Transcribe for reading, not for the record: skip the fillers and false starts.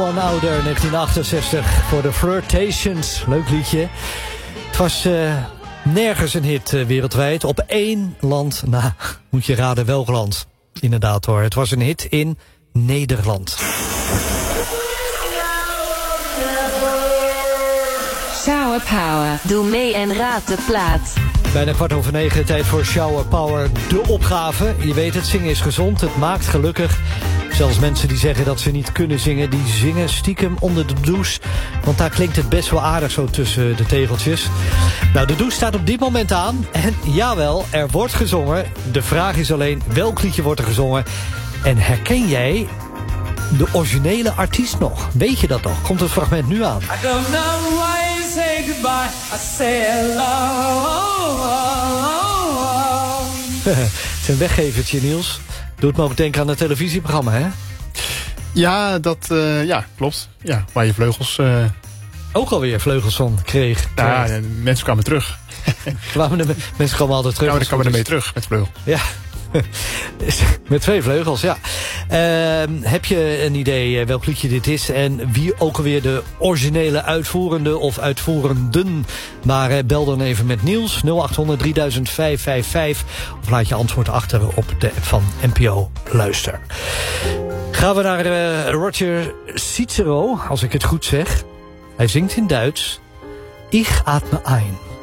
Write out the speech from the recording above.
One Ouder, 1968, voor de Flirtations. Leuk liedje. Het was nergens een hit wereldwijd. Op 1 land, nou, moet je raden welk land. Inderdaad hoor, het was een hit in Nederland. Shower Power. Doe mee en raad de plaat. Bijna 9:15, tijd voor Shower Power, de opgave. Je weet het, zingen is gezond, het maakt gelukkig. Zelfs mensen die zeggen dat ze niet kunnen zingen, die zingen stiekem onder de douche. Want daar klinkt het best wel aardig zo tussen de tegeltjes. Nou, de douche staat op dit moment aan. En jawel, er wordt gezongen. De vraag is alleen, welk liedje wordt er gezongen? En herken jij de originele artiest nog? Weet je dat nog? Komt het fragment nu aan. I don't know why you say goodbye. I say hello. Het is een weggevertje, Niels. Doet me ook denken aan het televisieprogramma, hè? Ja, dat klopt. Ja, waar je vleugels... Ook alweer vleugels van kreeg. Ja, mensen kwamen terug. Mensen komen altijd terug. Ja, dan kwamen ermee terug met vleugels. Ja. Met 2 vleugels, ja. Heb je een idee welk liedje dit is? En wie ook alweer de originele uitvoerende of uitvoerenden? Maar bel dan even met Niels. 0800 3555. Of laat je antwoord achter op de app van NPO Luister. Gaan we naar Roger Cicero, als ik het goed zeg. Hij zingt in Duits. Ich atme ein.